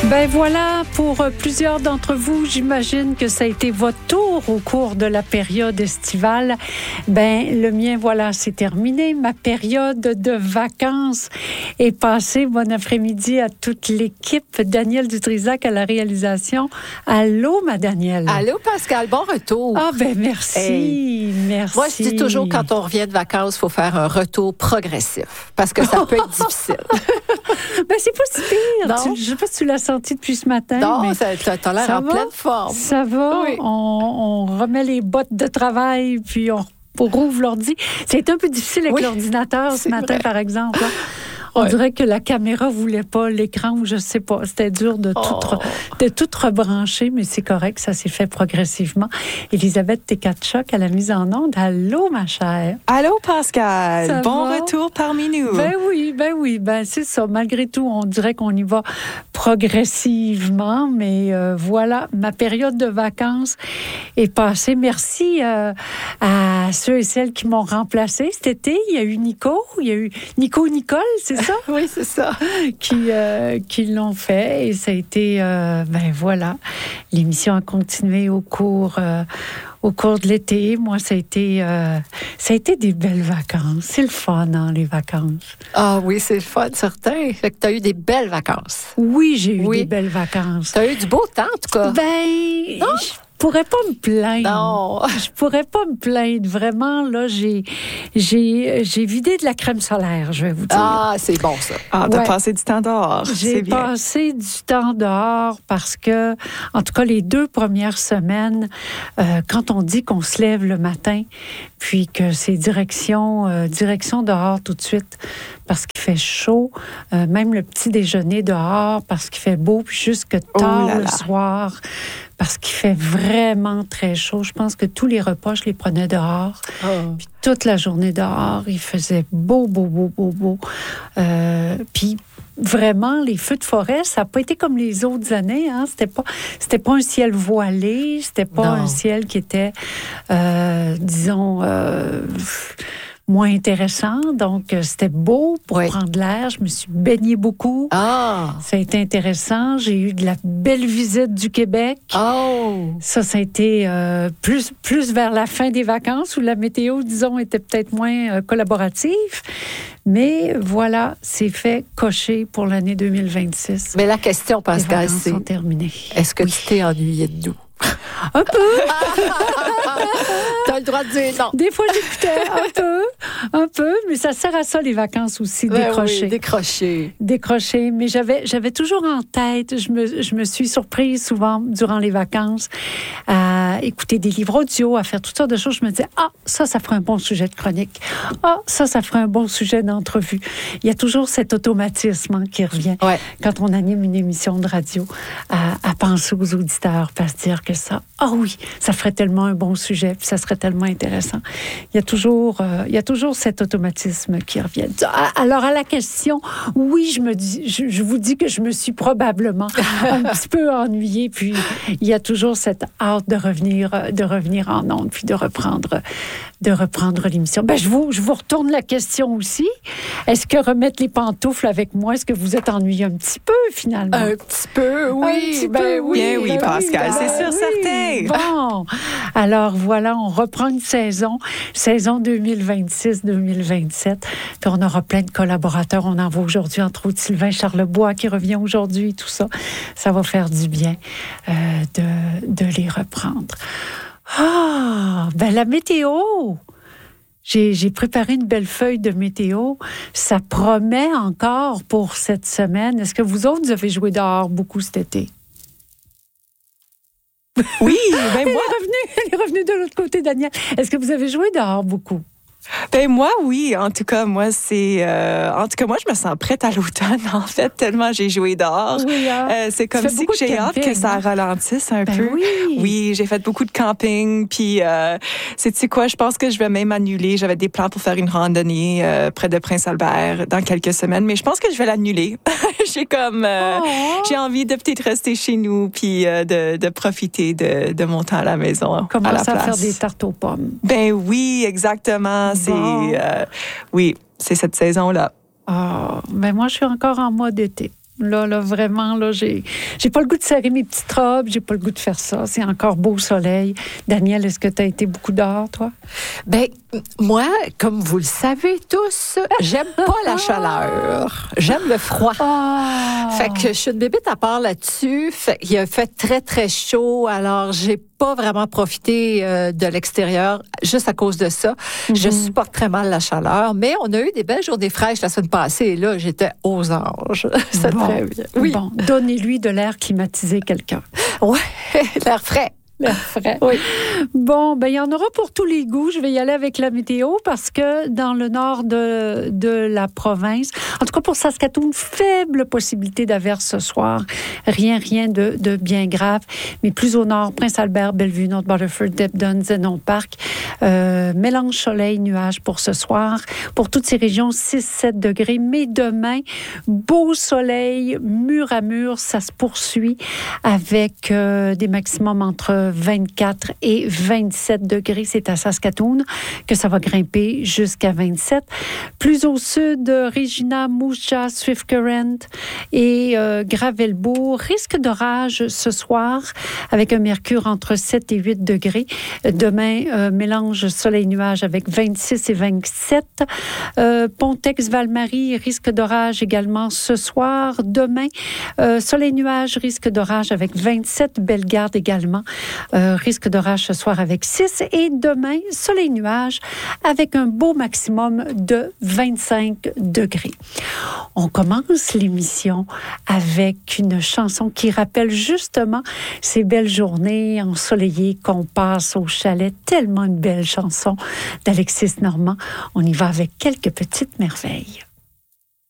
Ben voilà, pour plusieurs d'entre vous, j'imagine que ça a été votre tour au cours de la période estivale. Ben le mien, voilà, c'est terminé. Ma période de vacances est passée. Bon après-midi à toute l'équipe. Danielle Dutrisac à la réalisation. Allô, ma Danielle. Allô, Pascal. Bon retour. Ah ben merci, Hey. merci. Moi, je dis toujours, quand on revient de vacances, il faut faire un retour progressif parce que ça peut être difficile. Ben c'est pas si pire. Non. Je sais pas si tu l'as senti depuis ce matin. Non, mais t'as l'air ça en va? pleine forme. Ça va, Oui. on remet les bottes de travail, puis on rouvre l'ordi. C'est un peu difficile avec Oui, l'ordinateur ce c'est matin, vrai. par exemple. Hein. On Ouais. dirait que la caméra voulait pas, l'écran, ou je sais pas. C'était dur de tout rebrancher, mais c'est correct, ça s'est fait progressivement. Elisabeth Tekatchuk à la mise en onde. Allô, ma chère. Allô, Pascal. Ça Bon va? retour parmi nous. Ben oui, c'est ça. Malgré tout, on dirait qu'on y va progressivement, mais voilà, ma période de vacances est passée. Merci à ceux et celles qui m'ont remplacée cet été. Il y a eu Nicole, c'est ça? Oui, c'est ça. qui l'ont fait, et ça a été, ben voilà, l'émission a continué au cours de l'été. Moi, ça a été des belles vacances. C'est le fun, hein, les vacances. Ah oui, c'est le fun, certain. Fait que t'as eu des belles vacances. Oui, j'ai eu Oui. des belles vacances. T'as eu du beau temps, en tout cas. Ben, Non? je pourrais pas me plaindre. Non. Je pourrais pas me plaindre. Vraiment, là, j'ai vidé de la crème solaire, je vais vous dire. Ah, c'est bon, ça. Ah, t'as Ouais. passé du temps dehors. J'ai C'est bien. passé du temps dehors parce que, en tout cas, les 2 premières semaines, quand on dit qu'on se lève le matin, puis que c'est direction dehors tout de suite, parce qu'il fait chaud, même le petit déjeuner dehors, parce qu'il fait beau, puis jusque tard Oh là le là. soir, parce qu'il fait vraiment très chaud. Je pense que tous les repas, je les prenais dehors. Puis toute la journée dehors, il faisait beau. Puis vraiment, les feux de forêt, ça n'a pas été comme les autres années. Hein? C'était pas un ciel voilé, c'était pas Non. un ciel qui était, disons, moins intéressant. Donc, c'était beau pour Oui. prendre l'air. Je me suis baignée beaucoup. Ah. Ça a été intéressant. J'ai eu de la belle visite du Québec. Oh. Ça a été plus vers la fin des vacances où la météo, disons, était peut-être moins collaborative. Mais voilà, c'est fait cocher pour l'année 2026. Mais la question, Les Pascal, vacances c'est sont terminées. est-ce que tu t'es ennuyé de nous? Un peu. T'as le droit de dire non. Des fois, j'écoutais un peu, mais ça sert à ça, les vacances aussi, Ben décrocher. oui, décrocher. Décrocher, mais j'avais toujours en tête, je me suis surprise souvent durant les vacances à écouter des livres audio, à faire toutes sortes de choses. Je me disais, ça ferait un bon sujet de chronique. Ça ferait un bon sujet d'entrevue. Il y a toujours cet automatisme, hein, qui revient Ouais. quand on anime une émission de radio, à penser aux auditeurs, puis à se dire que ça, oui, ça ferait tellement un bon sujet, puis ça serait tellement intéressant. Il y a toujours cet automatisme qui revient. Alors, à la question, oui, je vous dis que je me suis probablement un petit peu ennuyée, puis il y a toujours cette hâte de revenir en ondes, puis de reprendre l'émission. Ben, je vous retourne la question aussi. Est-ce que remettre les pantoufles avec moi, est-ce que vous êtes ennuyé un petit peu, finalement? Un petit peu, oui. Un petit Ben peu, oui. Bien oui, ben Pascal, ben c'est sûr, certain. Bon, alors voilà, on reprend une saison 2026-2027. Puis on aura plein de collaborateurs. On en voit aujourd'hui, entre autres, Sylvain Charlebois qui revient aujourd'hui, tout ça. Ça va faire du bien de les reprendre. Ben la météo! J'ai préparé une belle feuille de météo. Ça promet encore pour cette semaine. Est-ce que vous autres, vous avez joué dehors beaucoup cet été? Oui, ben moi, Elle est revenue de l'autre côté, Daniel. Est-ce que vous avez joué dehors beaucoup? ben moi, oui. En tout cas, moi, je me sens prête à l'automne, en fait, tellement j'ai joué dehors. Oui, hein? C'est comme Tu fais si beaucoup que j'ai de hâte camping, que ça hein? ralentisse un Ben peu. oui. Oui, j'ai fait beaucoup de camping, puis sais-tu quoi, je pense que je vais même annuler. J'avais des plans pour faire une randonnée près de Prince-Albert dans quelques semaines, mais je pense que je vais l'annuler. J'ai envie de peut-être rester chez nous, puis de profiter de mon temps à la maison, à la Commencer à place. faire des tartes aux pommes. Ben oui, exactement. Bon. Oui, c'est cette saison-là. Ben moi, je suis encore en mode été. Là, vraiment, là, j'ai pas le goût de serrer mes petites robes, j'ai pas le goût de faire ça. C'est encore beau soleil. Daniel, est-ce que tu as été beaucoup dehors, toi? Ben, moi, comme vous le savez tous, j'aime pas la chaleur. J'aime le froid. Fait que je suis une bébête à part là-dessus. Il a fait très, très chaud, alors j'ai pas vraiment profité de l'extérieur juste à cause de ça. Je supporte très mal la chaleur, mais on a eu des belles journées fraîches la semaine passée et là, j'étais aux anges. C'est très bien. Oui. Bon, donnez-lui de l'air climatisé, quelqu'un. Ouais, l'air frais. L'air frais. Oui. Bon, ben il y en aura pour tous les goûts. Je vais y aller avec la météo parce que dans le nord de la province, en tout cas pour Saskatoon, faible possibilité d'averse ce soir. Rien de bien grave. Mais plus au nord, Prince-Albert, Bellevue, North Butterford, Debden, Zenon Park. Mélange soleil-nuage pour ce soir. Pour toutes ces régions, 6-7 degrés. Mais demain, beau soleil, mur à mur, ça se poursuit avec des maximums entre 24 et 27 degrés. C'est à Saskatoon que ça va grimper jusqu'à 27. Plus au sud, Regina, Moose Jaw, Swift Current et Gravelbourg. Risque d'orage ce soir avec un mercure entre 7 et 8 degrés. Demain, mélange soleil-nuage avec 26 et 27. Pontex-Val-Marie, risque d'orage également ce soir. Demain, soleil-nuage, risque d'orage avec 27. Bellegarde également. Risque d'orage ce soir avec 6 et demain, soleil-nuage avec un beau maximum de 25 degrés. On commence l'émission avec une chanson qui rappelle justement ces belles journées ensoleillées qu'on passe au chalet. Tellement une belle chanson d'Alexis Normand. On y va avec quelques petites merveilles.